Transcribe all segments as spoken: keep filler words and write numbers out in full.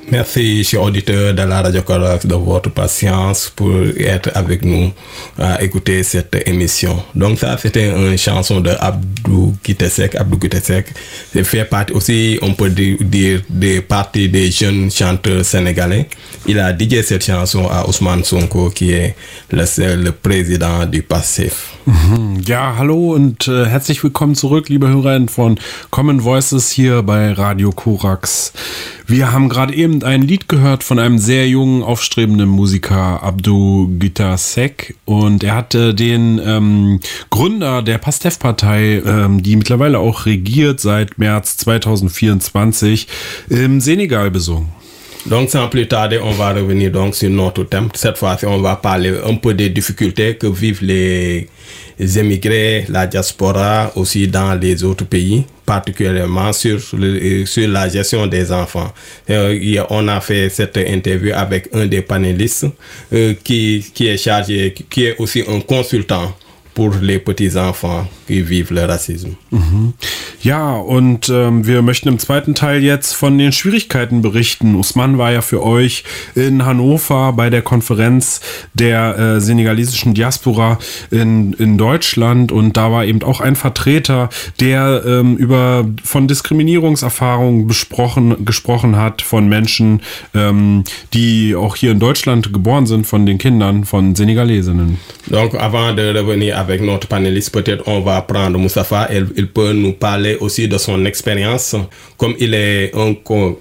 Merci, chers auditeurs de la Radio Corax, de votre patience pour être avec nous à écouter cette émission. Donc ça, c'était une chanson de Abdou Guitesek. Abdou Guitesek, c'est fait partie aussi, on peut dire, des parties des jeunes chanteurs sénégalais. Il a dédié cette chanson à Ousmane Sonko, qui est le, le président du Pastef. Ja, hallo und äh, herzlich willkommen zurück, liebe HörerInnen von Common Voices hier bei Radio Corax. Wir haben gerade eben ein Lied gehört von einem sehr jungen, aufstrebenden Musiker, Abdou Guitesek, und er hatte den ähm, Gründer der Pastef-Partei, ähm, die mittlerweile auch regiert seit März zwanzig vierundzwanzig, im Senegal besungen. Donc sans plus tarder, on va revenir donc sur notre thème. Cette fois-ci, on va parler un peu des difficultés que vivent les émigrés, la diaspora, aussi dans les autres pays, particulièrement sur, le, sur la gestion des enfants. Euh, on a fait cette interview avec un des panélistes euh, qui, qui est chargé, qui est aussi un consultant pour les petits-enfants qui vivent le Rassisme. Mhm. Ja, und ähm, wir möchten im zweiten Teil jetzt von den Schwierigkeiten berichten. Ousmane war ja für euch in Hannover bei der Konferenz der äh, senegalesischen Diaspora in, in Deutschland, und da war eben auch ein Vertreter, der ähm, über von Diskriminierungserfahrungen besprochen, gesprochen hat von Menschen, ähm, die auch hier in Deutschland geboren sind, von den Kindern von Senegalesinnen. Donc avant de revenir avec notre panéliste, peut-être on va prendre Moustapha, il, il peut nous parler aussi de son expérience, comme il est un,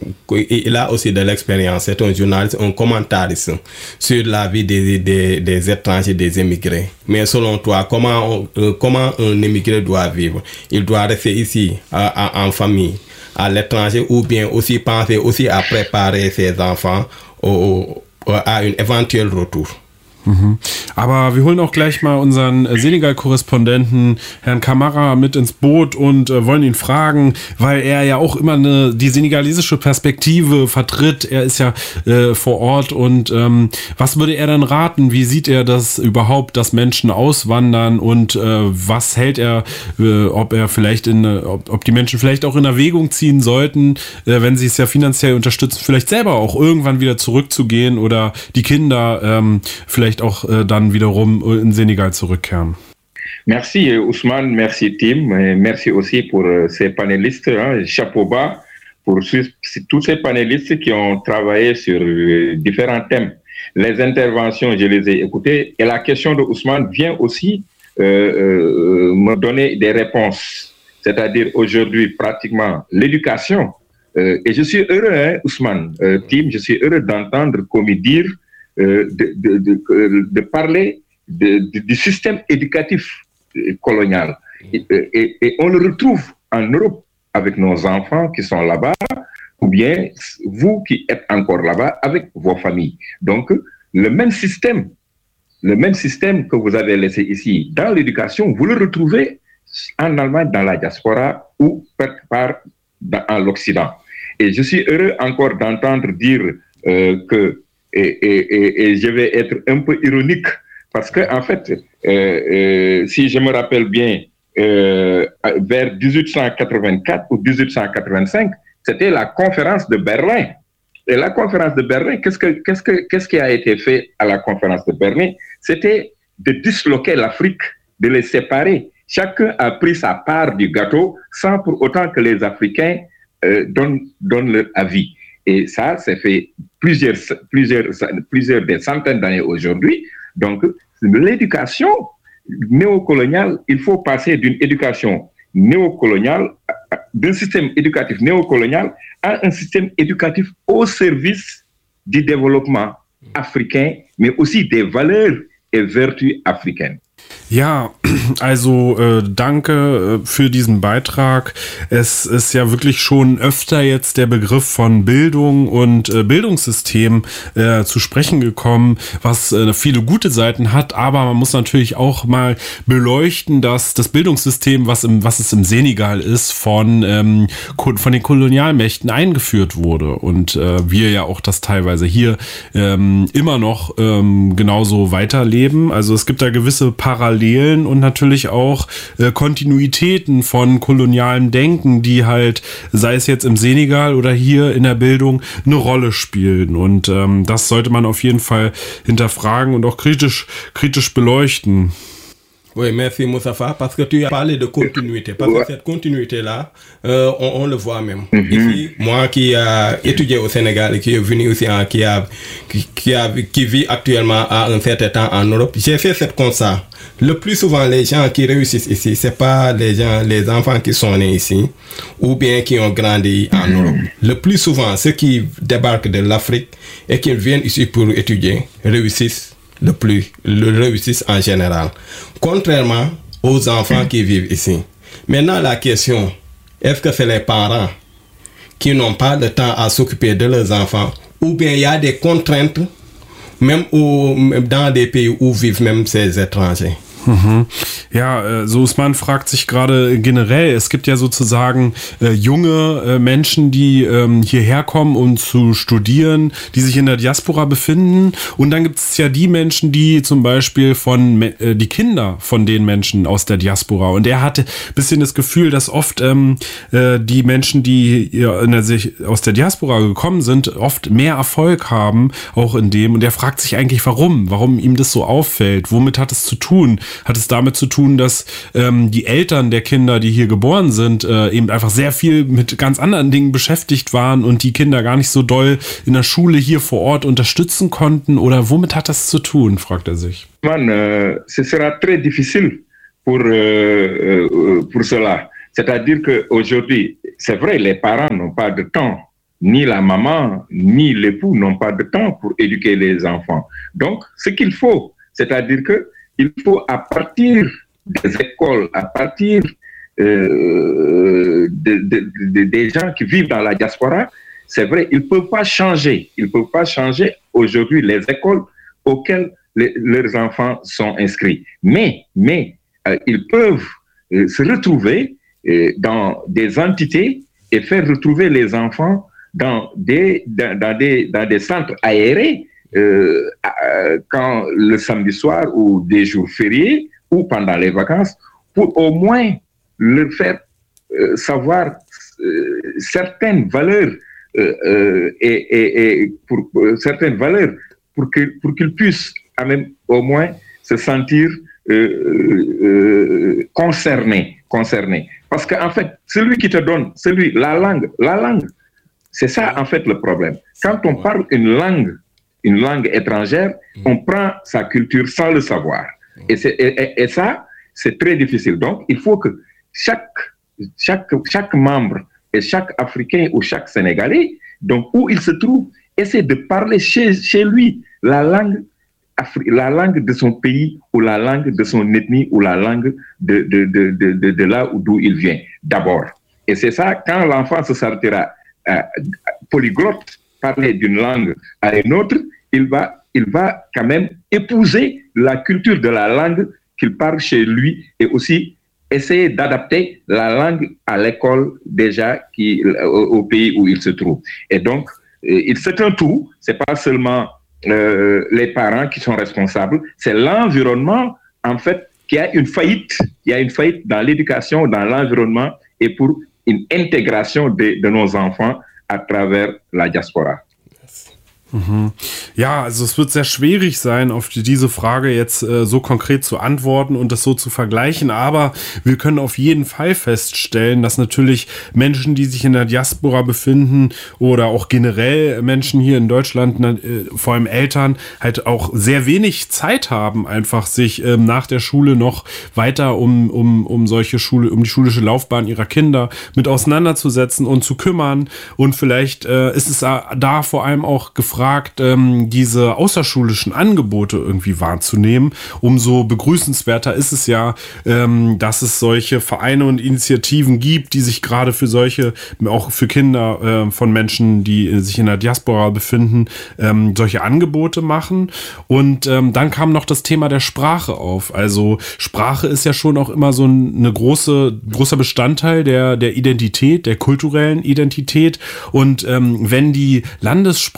il a aussi de l'expérience, c'est un journaliste, un commentariste sur la vie des, des, des étrangers, des émigrés. Mais selon toi, comment, on, comment un émigré doit vivre? Il doit rester ici, à, à, en famille, à l'étranger, ou bien aussi penser aussi à préparer ses enfants au, à un éventuel retour? Mhm. Aber wir holen auch gleich mal unseren Senegal-Korrespondenten Herrn Kamara mit ins Boot und äh, wollen ihn fragen, weil er ja auch immer eine, die senegalesische Perspektive vertritt. Er ist ja äh, vor Ort, und ähm, was würde er dann raten? Wie sieht er das überhaupt, dass Menschen auswandern, und äh, was hält er, äh, ob er vielleicht in, ob, ob die Menschen vielleicht auch in Erwägung ziehen sollten, äh, wenn sie es ja finanziell unterstützen, vielleicht selber auch irgendwann wieder zurückzugehen oder die Kinder ähm, vielleicht auch äh, dann wiederum in Senegal zurückkehren. Merci Ousmane, merci Tim, merci aussi pour ces panélistes, hein, chapeau bas pour tous ces panélistes qui ont travaillé sur différents thèmes. Les interventions, je les ai écoutées, et la question de Ousmane vient aussi euh, euh, me donner des réponses, c'est-à-dire aujourd'hui pratiquement l'éducation, euh, et je suis heureux, hein, Ousmane, euh, Tim, je suis heureux d'entendre commis dire Euh, de, de, de, de parler de, de, du système éducatif colonial. Et, et, et on le retrouve en Europe avec nos enfants qui sont là-bas, ou bien vous qui êtes encore là-bas avec vos familles. Donc, le même système, le même système que vous avez laissé ici dans l'éducation, vous le retrouvez en Allemagne, dans la diaspora, ou quelque part dans, en l'Occident. Et je suis heureux encore d'entendre dire euh, que Et, et, et je vais être un peu ironique parce que en fait, euh, euh, si je me rappelle bien, euh, vers dix-huit cent quatre-vingt-quatre ou dix-huit cent quatre-vingt-cinq, c'était la conférence de Berlin. Et la conférence de Berlin, qu'est-ce que, qu'est-ce que, qu'est-ce qui a été fait à la conférence de Berlin? C'était de disloquer l'Afrique, de les séparer. Chacun a pris sa part du gâteau sans pour autant que les Africains euh, donnent, donnent leur avis. Et ça, c'est fait plusieurs, plusieurs, plusieurs des centaines d'années aujourd'hui. Donc, l'éducation néocoloniale, il faut passer d'une éducation néocoloniale, d'un système éducatif néocolonial à un système éducatif au service du développement africain, mais aussi des valeurs et vertus africaines. Ja, also äh, danke äh, für diesen Beitrag. Es ist ja wirklich schon öfter jetzt der Begriff von Bildung und äh, Bildungssystem äh, zu sprechen gekommen, was äh, viele gute Seiten hat, aber man muss natürlich auch mal beleuchten, dass das Bildungssystem, was im was es im Senegal ist, von ähm, von den Kolonialmächten eingeführt wurde, und äh, wir ja auch das teilweise hier ähm, immer noch ähm, genauso weiterleben. Also es gibt da gewisse Parameter, Parallelen und natürlich auch äh, Kontinuitäten von kolonialem Denken, die halt, sei es jetzt im Senegal oder hier in der Bildung, eine Rolle spielen. Und ähm, das sollte man auf jeden Fall hinterfragen und auch kritisch, kritisch beleuchten. Oui, merci Moustapha, parce que tu as parlé de continuité, parce que cette continuité-là, euh, on, on le voit même. Mm-hmm. Ici, moi qui ai étudié au Sénégal et qui est venu aussi, en, qui, a, qui, qui, a, qui vit actuellement à un certain temps en Europe, j'ai fait ce constat. Le plus souvent, les gens qui réussissent ici, c'est pas les gens, les enfants qui sont nés ici, ou bien qui ont grandi en Europe. Le plus souvent, ceux qui débarquent de l'Afrique et qui viennent ici pour étudier, réussissent le plus, le réussissent en général. Contrairement aux enfants qui vivent ici. Maintenant, la question, est-ce que c'est les parents qui n'ont pas de temps à s'occuper de leurs enfants, ou bien il y a des contraintes, même au, dans des pays où vivent même ces étrangers? Mhm. Ja, so Usman fragt sich gerade generell, es gibt ja sozusagen äh, junge äh, Menschen, die ähm, hierher kommen, um zu studieren, die sich in der Diaspora befinden, und dann gibt es ja die Menschen, die zum Beispiel von, äh, die Kinder von den Menschen aus der Diaspora, und er hatte ein bisschen das Gefühl, dass oft ähm, äh, die Menschen, die ja, in der, sich aus der Diaspora gekommen sind, oft mehr Erfolg haben, auch in dem, und er fragt sich eigentlich, warum, warum ihm das so auffällt, womit hat es zu tun? Hat es damit zu tun, dass ähm, die Eltern der Kinder, die hier geboren sind, äh, eben einfach sehr viel mit ganz anderen Dingen beschäftigt waren und die Kinder gar nicht so doll in der Schule hier vor Ort unterstützen konnten? Oder womit hat das zu tun, fragt er sich. Man, euh, ce sera très difficile pour, euh, euh, pour cela. C'est-à-dire qu'aujourd'hui, c'est vrai, les parents n'ont pas de temps. Ni la maman, ni l'époux n'ont pas de temps pour éduquer les enfants. Donc, ce qu'il faut, c'est-à-dire que il faut, à partir des écoles, à partir euh, de, de, de, des gens qui vivent dans la diaspora, c'est vrai, ils ne peuvent pas changer. Ils ne peuvent pas changer aujourd'hui les écoles auxquelles les, leurs enfants sont inscrits. Mais, mais euh, ils peuvent euh, se retrouver euh, dans des entités et faire retrouver les enfants dans des, dans, dans des, dans des centres aérés, Euh, euh, quand le samedi soir ou des jours fériés ou pendant les vacances, pour au moins leur faire euh, savoir euh, certaines valeurs euh, euh, et, et, et pour, pour certaines valeurs pour que pour qu'ils puissent à même au moins se sentir euh, euh, concernés concernés parce que en fait celui qui te donne celui la langue la langue c'est ça en fait le problème. Quand on parle une langue une langue étrangère, on prend sa culture sans le savoir. Et, c'est, et, et ça, c'est très difficile. Donc, il faut que chaque, chaque, chaque membre et chaque Africain ou chaque Sénégalais, donc où il se trouve, essaie de parler chez, chez lui la langue, la langue de son pays ou la langue de son ethnie ou la langue de, de, de, de, de, de là d'où il vient, d'abord. Et c'est ça, quand l'enfant se sentira euh, polyglotte, parler d'une langue à une autre, il va, il va quand même épouser la culture de la langue qu'il parle chez lui et aussi essayer d'adapter la langue à l'école déjà qui, au, au pays où il se trouve. Et donc, c'est un tout, c'est pas seulement euh, les parents qui sont responsables, c'est l'environnement en fait qui a une faillite, il y a une faillite dans l'éducation, dans l'environnement et pour une intégration de, de nos enfants à travers la diaspora. Mhm. Ja, also es wird sehr schwierig sein, auf die, diese Frage jetzt äh, so konkret zu antworten und das so zu vergleichen, aber wir können auf jeden Fall feststellen, dass natürlich Menschen, die sich in der Diaspora befinden oder auch generell Menschen hier in Deutschland, äh, vor allem Eltern, halt auch sehr wenig Zeit haben, einfach sich ähm, nach der Schule noch weiter um, um, um solche Schule, um die schulische Laufbahn ihrer Kinder mit auseinanderzusetzen und zu kümmern, und vielleicht äh, ist es da vor allem auch gefragt, gefragt, ähm, diese außerschulischen Angebote irgendwie wahrzunehmen. Umso begrüßenswerter ist es ja, ähm, dass es solche Vereine und Initiativen gibt, die sich gerade für solche, auch für Kinder äh, von Menschen, die sich in der Diaspora befinden, ähm, solche Angebote machen. Und ähm, dann kam noch das Thema der Sprache auf. Also Sprache ist ja schon auch immer so eine große, großer Bestandteil der, der Identität, der kulturellen Identität. Und ähm, wenn die Landessprache der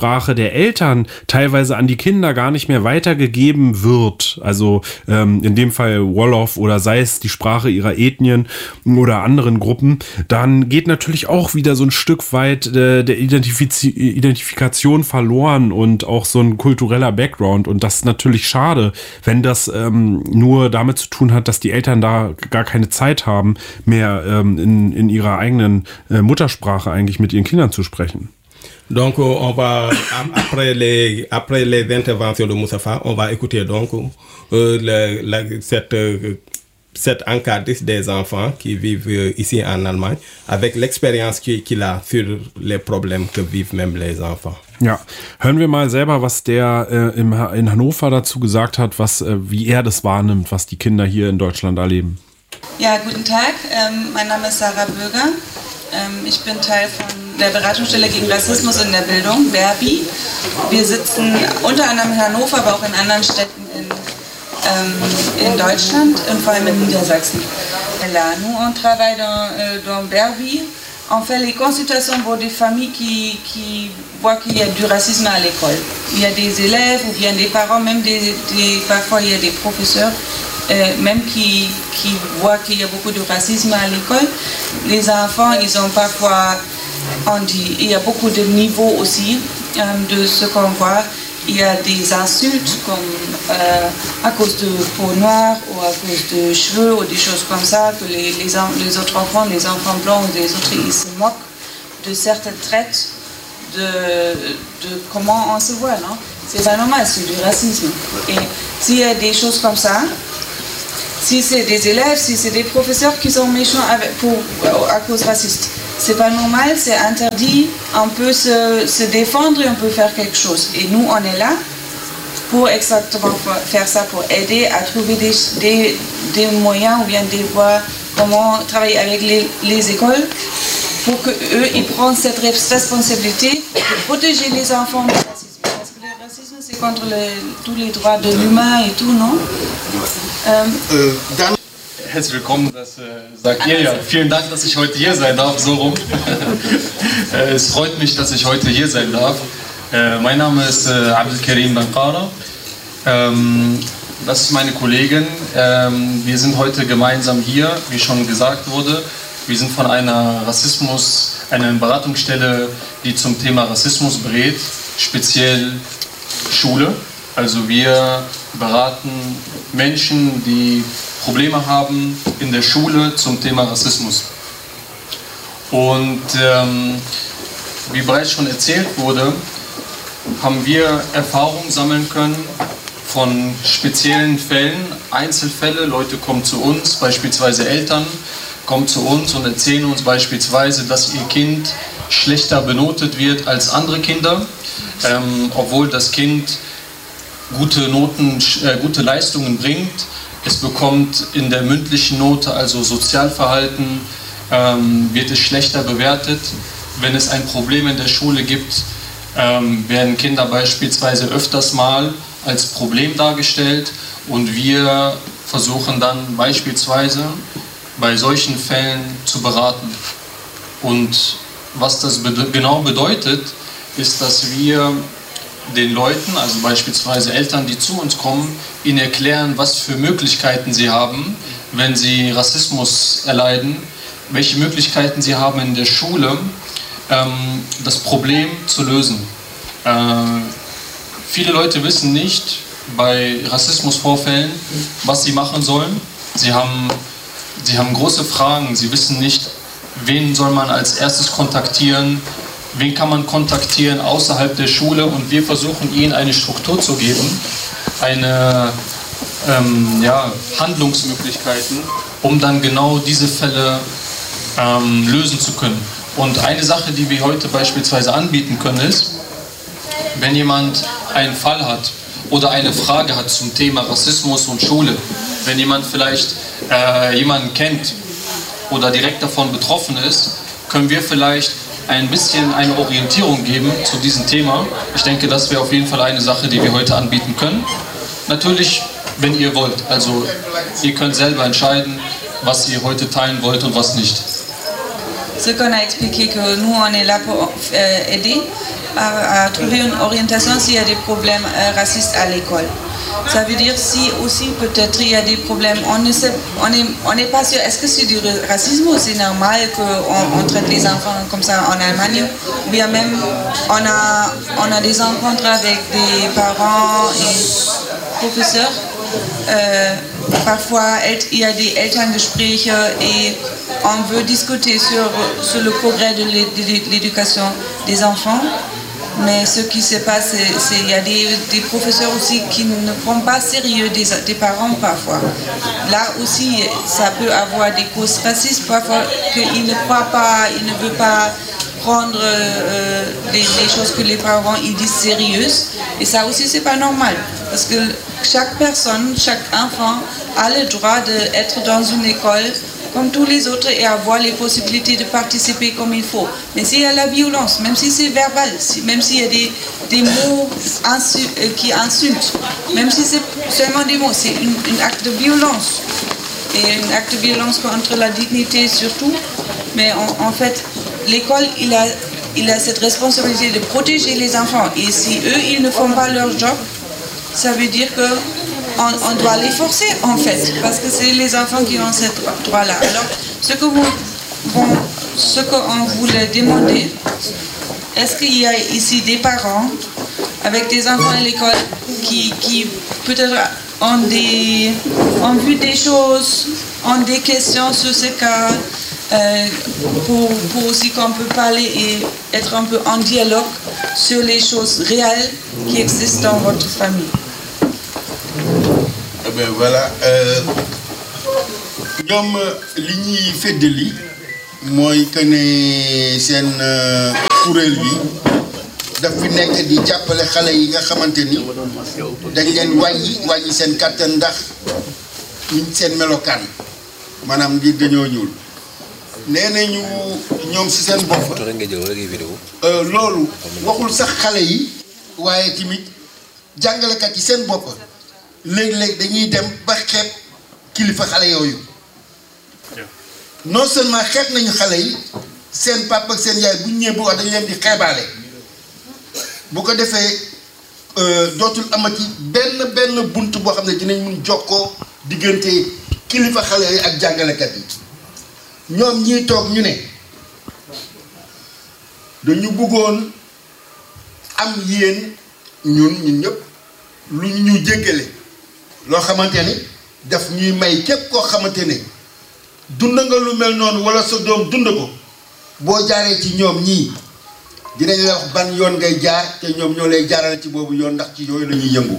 der Eltern teilweise an die Kinder gar nicht mehr weitergegeben wird, also ähm, in dem Fall Wolof oder sei es die Sprache ihrer Ethnien oder anderen Gruppen, dann geht natürlich auch wieder so ein Stück weit äh, der Identifiz- Identifikation verloren und auch so ein kultureller Background, und das ist natürlich schade, wenn das ähm, nur damit zu tun hat, dass die Eltern da gar keine Zeit haben, mehr ähm, in, in ihrer eigenen äh, Muttersprache eigentlich mit ihren Kindern zu sprechen. Donc on va après les après les interventions de Moustapha, on va écouter donc euh, le, la, cette euh, cette encadrice des enfants qui vivent ici en Allemagne avec l'expérience qu'il a sur les problèmes que vivent même les enfants. Ja, hören wir mal selber, was der äh, im, in Hannover dazu gesagt hat, was, äh, wie er das wahrnimmt, was die Kinder hier in Deutschland erleben. Ja, guten Tag, ähm, mein Name ist Sarah Böger. Ähm, ich bin Teil von der Beratungsstelle gegen Rassismus in der Bildung, BERBI. Wir sitzen unter anderem in Hannover, aber auch in anderen Städten in, ähm, in Deutschland und vor allem in Niedersachsen. Là, nous, on travaille dans, euh, dans BERBI. On fait les consultations pour des familles qui, qui voient qu'il y a du racisme à l'école. Il y a des élèves ou bien des parents, même des, des, parfois il y a des professeurs, euh, même qui, qui voient qu'il y a beaucoup de racisme à l'école. Les enfants, ils ont parfois, on dit, il y a beaucoup de niveaux aussi euh, de ce qu'on voit. Il y a des insultes comme euh, à cause de peau noire ou à cause de cheveux ou des choses comme ça, que les, les, les autres enfants, les enfants blancs ou les autres, ils se moquent de certains traits de, de comment on se voit, non? C'est pas normal, c'est du racisme. Et s'il y a des choses comme ça, si c'est des élèves, si c'est des professeurs qui sont méchants avec, pour, à cause raciste, c'est pas normal, c'est interdit, on peut se, se défendre et on peut faire quelque chose. Et nous, on est là pour exactement faire ça, pour aider à trouver des, des, des moyens ou bien des voies, comment travailler avec les, les écoles pour qu'eux, ils prennent cette responsabilité de protéger les enfants du racisme. Parce que le racisme, c'est contre les, tous les droits de l'humain et tout, non? Ähm, äh, dann Herzlich willkommen, das äh, sagt ihr ja. Vielen Dank, dass ich heute hier sein darf, so rum. äh, es freut mich, dass ich heute hier sein darf. Äh, mein Name ist äh, Abdelkarim Bankara. Ähm, das ist meine Kollegin. Ähm, wir sind heute gemeinsam hier, wie schon gesagt wurde. Wir sind von einer Rassismus, einer Beratungsstelle, die zum Thema Rassismus berät, speziell Schule. Also wir beraten Menschen, die Probleme haben in der Schule zum Thema Rassismus. Und ähm, wie bereits schon erzählt wurde, haben wir Erfahrungen sammeln können von speziellen Fällen, Einzelfälle. Leute kommen zu uns, beispielsweise Eltern kommen zu uns und erzählen uns beispielsweise, dass ihr Kind schlechter benotet wird als andere Kinder, ähm, obwohl das Kind gute Noten, äh, gute Leistungen bringt. Es bekommt in der mündlichen Note, also Sozialverhalten, ähm, wird es schlechter bewertet. Wenn es ein Problem in der Schule gibt, ähm, werden Kinder beispielsweise öfters mal als Problem dargestellt und wir versuchen dann beispielsweise bei solchen Fällen zu beraten. Und was das bede- genau bedeutet, ist, dass wir den Leuten, also beispielsweise Eltern, die zu uns kommen, ihnen erklären, was für Möglichkeiten sie haben, wenn sie Rassismus erleiden, welche Möglichkeiten sie haben in der Schule, ähm, das Problem zu lösen. Äh, viele Leute wissen nicht bei Rassismusvorfällen, was sie machen sollen. Sie haben, sie haben große Fragen, sie wissen nicht, wen soll man als erstes kontaktieren, wen kann man kontaktieren außerhalb der Schule, und wir versuchen ihnen eine Struktur zu geben, eine ähm, ja, Handlungsmöglichkeiten, um dann genau diese Fälle ähm, lösen zu können. Und eine Sache, die wir heute beispielsweise anbieten können, ist, wenn jemand einen Fall hat oder eine Frage hat zum Thema Rassismus und Schule, wenn jemand vielleicht äh, jemanden kennt oder direkt davon betroffen ist, können wir vielleicht ein bisschen eine Orientierung geben zu diesem Thema. Ich denke, das wäre auf jeden Fall eine Sache, die wir heute anbieten können. Natürlich, wenn ihr wollt. Also ihr könnt selber entscheiden, was ihr heute teilen wollt und was nicht. ce qu'on a expliqué que nous, on est là pour euh, aider à, à trouver une orientation s'il y a des problèmes euh, racistes à l'école. Ça veut dire si aussi peut-être il y a des problèmes, on ne sait, on est, on n'est pas sûr, est-ce que c'est du racisme ou c'est normal qu'on on traite les enfants comme ça en Allemagne, ou bien même on a, on a des rencontres avec des parents et professeurs, euh, parfois il y a des Elterngespräche et on veut discuter sur, sur le progrès de l'éducation des enfants. Mais ce qui se passe, c'est qu'il y a des, des professeurs aussi qui ne prennent pas sérieux des, des parents parfois. Là aussi, ça peut avoir des causes racistes, parfois qu'ils ne croient pas, ils ne veulent pas prendre euh, les, les choses que les parents ils disent sérieuses. Et ça aussi, c'est pas normal. Parce que chaque personne, chaque enfant a le droit d'être dans une école comme tous les autres et avoir les possibilités de participer comme il faut. Mais s'il y a la violence, même si c'est verbal, si, même s'il y a des, des mots insu, euh, qui insultent, même si c'est seulement des mots, c'est un acte de violence. Et un acte de violence contre la dignité surtout. Mais en, en fait, l'école, il a, il a cette responsabilité de protéger les enfants. Et si eux, ils ne font pas leur job, ça veut dire que On, on doit les forcer en fait, parce que c'est les enfants qui ont ce droit-là. Alors, ce que vous, bon, ce qu'on voulait demander, est-ce qu'il y a ici des parents avec des enfants à l'école qui, qui peut-être ont, des, ont vu des choses, ont des questions sur ce cas, euh, pour, pour aussi qu'on peut parler et être un peu en dialogue sur les choses réelles qui existent dans votre famille. Eh ben voilà ñoom li ñuy feddali mooy que ne seen kuréel bi daf fi nekk di jàppale xale yi nga xamante ni dañ leen wàññi wàññi seen kàttan ndax seen melokaan maanaam di dañoo ñuul nee nañu ñoom si seen bopp loolu waxul sax xale yi waaye tamit jàngalekat yi seen bopp léeg-léeg dañuy dem ba xeeb kilifa xale yooyu non seulement xeeb nañu xale yi seen papa ak seen yaay bu ñu ñëwee bu wax dañu leen di xeebaale bu ko defee dootul amati benn benn bunt boo xam ne dinañ mun jokkoo diggante kilifa xale yooyu ak jàngalekat yi ñoom ñii toog ñu ne dañu bëggoon am yéen ñun ñun ñëpp lu ñu jéggale loo xamante ni daf ñuy may képp koo xamante ne dund nga lu mel noonu wala sa doom dund ko boo jaaree ci ñoom ñii dinañ la wax ban yoon ngay jaar te ñoom ñoo lay jaarale ci boobu yoon ndax ci yooyu la ñuy yëngu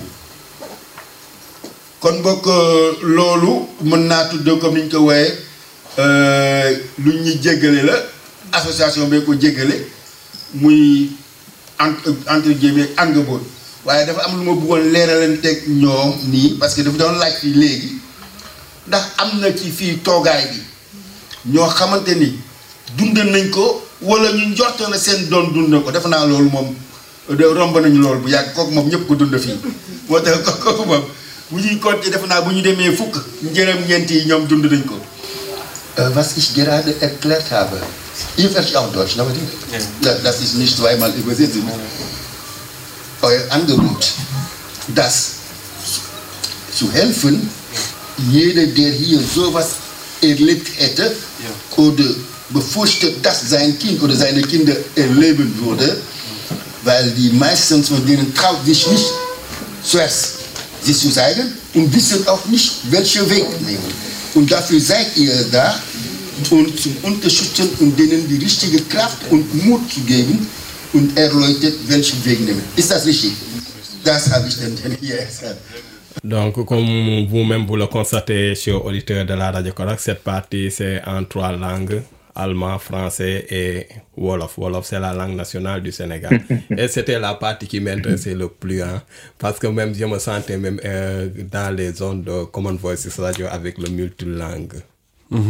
kon bokk loolu mën naa tudd comme ni ñu ko wooyee lu ñuy jéggale la association bee ko jéggale muy entre entre guillemets Angebot waaye dafa am lu ma bëggoon leeralanteeg ñoom nii parce que dafa doon laaj fii léegi ndax am na ci fii toogaay bi ñoo xamante ni dund nañ ko wala ñu njort na seen doon dund ko defe naa loolu moom romb nañu loolu bu yàgg kooku moom ñëpp ko dund fii moo tax kooku moom bu ñuy compter defe naa bu ñu demee fukk njëram ñeent yi ñoom dund nañ ko. Was ich gerade erklärt habe, ihr versteht auch Deutsch, aber ja. Das ist nicht zweimal übersetzen. Euer Angebot, das zu helfen, jeder, der hier sowas erlebt hätte ja. oder befürchtet, dass sein Kind oder seine Kinder erleben würde, weil die meisten von denen traut sich nicht zuerst sich zu zeigen und wissen auch nicht, welchen Weg nehmen. Und dafür seid ihr da, um zu unterstützen und denen die richtige Kraft und Mut zu geben und erläutert, welchen Weg nehmen. Ist das richtig? Das habe ich dann hier gesagt. Donc, comme vous-même vous le constatez, chers auditeurs de la Radio Korak, cette partie c'est en trois langues, allemand, français et Wolof. Wolof, c'est la langue nationale du Sénégal. Et c'était la partie qui m'intéressait le plus, hein, parce que même je me sentais même euh, dans les zones de Common Voices Radio avec le multilangue. Mhm.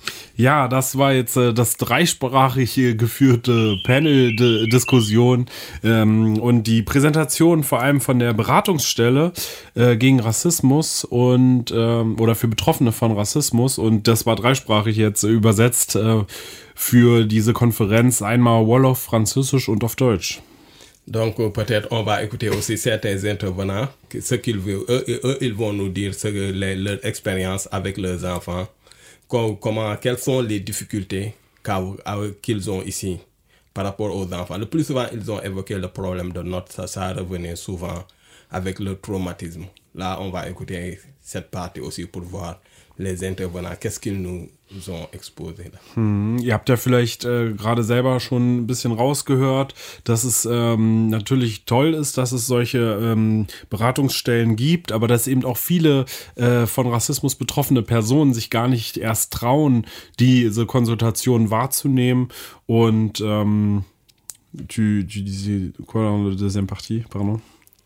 Ja, das war jetzt äh, das dreisprachig äh, geführte Panel-Diskussion ähm, und die Präsentation vor allem von der Beratungsstelle äh, gegen Rassismus und ähm, oder für Betroffene von Rassismus, und das war dreisprachig jetzt äh, übersetzt äh, für diese Konferenz, einmal Wolof, Französisch und auf Deutsch. Donc peut-être on va écouter aussi certains intervenants, ce qu'ils veulent, eux, eux ils vont nous dire ce que les, leur expérience avec leurs enfants. Comment, quelles sont les difficultés qu'ils ont ici par rapport aux enfants. Le plus souvent, ils ont évoqué le problème de notes, ça, ça revenait souvent avec le traumatisme. Là, on va écouter cette partie aussi pour voir les Intervenants, qu'est-ce qu'ils nous ont exposé. Hm, ihr habt ja vielleicht äh, gerade selber schon ein bisschen rausgehört, dass es ähm, natürlich toll ist, dass es solche ähm, Beratungsstellen gibt, aber dass eben auch viele äh, von Rassismus betroffene Personen sich gar nicht erst trauen, diese Konsultation wahrzunehmen. Und ähm, tu, tu disais quoi dans la deuxième partie, pardon?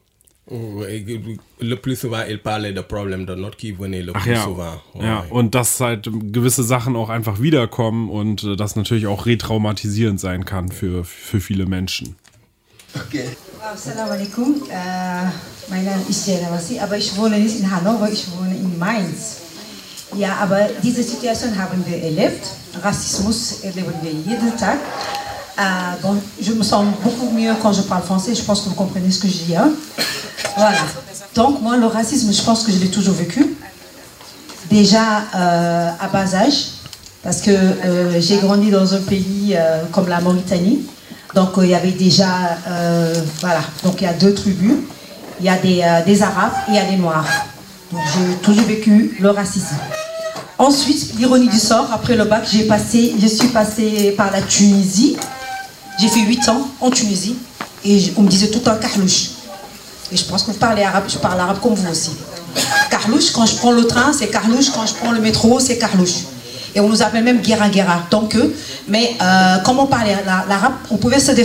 Le plus souvent, il parlait de problèmes de notes qui venaient le Ach plus ja, souvent. Ouais. Ja, und dass halt gewisse Sachen auch einfach wiederkommen und äh, das natürlich auch retraumatisierend sein kann für, für viele Menschen. Okay. Assalamu alaikum. Uh, mein Name ist Jena Wassi, aber ich wohne nicht in Hannover, ich wohne in Mainz. Ja, aber diese Situation haben wir erlebt. Rassismus erleben wir jeden Tag. Uh, bon, je me sens beaucoup mieux quand je parle français, je pense que vous comprenez ce que je dis. Hein? Voilà. Donc moi, le racisme, je pense que je l'ai toujours vécu. Déjà euh, à bas âge, parce que euh, j'ai grandi dans un pays euh, comme la Mauritanie. Donc il euh, y avait déjà, euh, voilà, donc il y a deux tribus. Il y a des, euh, des Arabes et il y a des Noirs. Donc j'ai toujours vécu le racisme. Ensuite, l'ironie du sort, après le bac, j'ai passé, je suis passée par la Tunisie. J'ai fait huit ans en Tunisie et on me disait tout le temps Carlouche. Et je pense que vous parlez arabe, je parle arabe comme vous aussi. Carlouche, quand je prends le train, c'est Carlouche, quand je prends le métro, c'est Carlouche. Et on nous appelle même Guéra Guéra. Donc, mais euh, comme on parlait l'arabe, on pouvait se défendre.